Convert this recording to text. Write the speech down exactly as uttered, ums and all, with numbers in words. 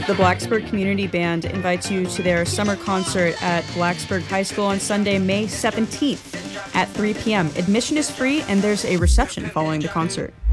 The Blacksburg Community Band invites you to their summer concert at Blacksburg High School on Sunday, May seventeenth at three p.m. Admission is free and there's a reception following the concert.